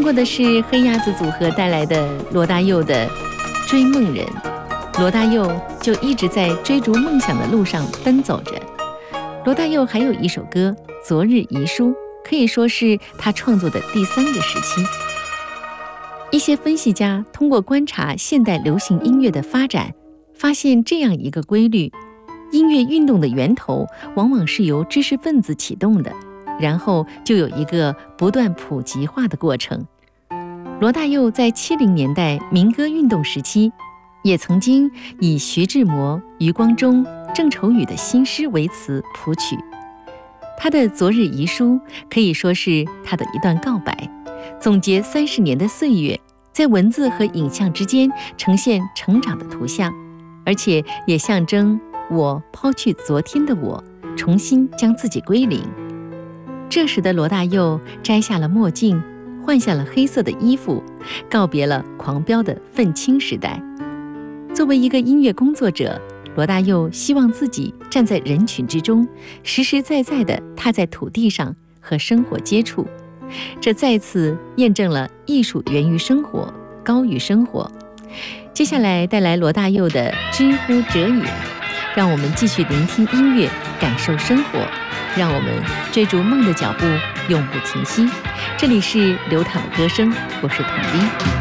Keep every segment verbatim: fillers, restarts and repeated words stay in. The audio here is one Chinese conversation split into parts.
过的是黑鸭子组合带来的罗大佑的《追梦人》。罗大佑就一直在追逐梦想的路上奔走着。罗大佑还有一首歌《昨日遗书》，可以说是他创作的第三个时期。一些分析家通过观察现代流行音乐的发展，发现这样一个规律：音乐运动的源头往往是由知识分子启动的，然后就有一个不断普及化的过程。罗大佑在七零年代民歌运动时期，也曾经以徐志摩、余光中、郑愁予的新诗为词谱曲。他的《昨日遗书》可以说是他的一段告白，总结三十年的岁月，在文字和影像之间呈现成长的图像，而且也象征我抛去昨天的我，重新将自己归零。这时的罗大佑摘下了墨镜，换下了黑色的衣服，告别了狂飙的愤青时代。作为一个音乐工作者，罗大佑希望自己站在人群之中，实实在在地踏在土地上和生活接触。这再次验证了艺术源于生活，高于生活。接下来带来罗大佑的《知乎者也》，让我们继续聆听音乐，感受生活，让我们追逐梦的脚步永不停息。这里是流淌的歌声，我是童丽。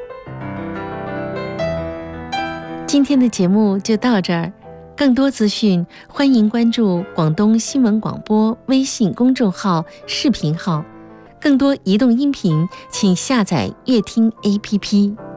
今天的节目就到这儿，更多资讯欢迎关注广东新闻广播微信公众号、视频号。更多移动音频，请下载乐听 A P P。